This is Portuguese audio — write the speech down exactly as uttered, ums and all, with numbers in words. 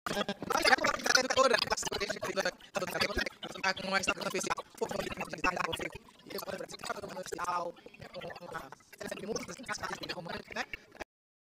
Mas é uma educadora, está com uma estação especial, de design da você, e eu falo para você que está fazendo uma especial, com uma série de músicas, cascadas de romântica, né?